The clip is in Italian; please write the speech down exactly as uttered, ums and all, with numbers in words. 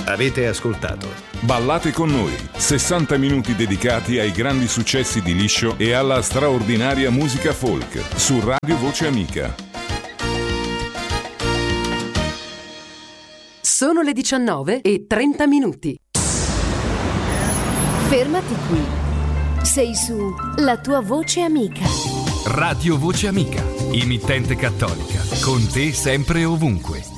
Avete ascoltato Ballate con noi, sessanta minuti dedicati ai grandi successi di Liscio e alla straordinaria musica folk su Radio Voce Amica. Sono le diciannove e trenta minuti. Fermati qui. Sei su La tua voce amica. Radio Voce Amica, emittente cattolica, con te sempre e ovunque.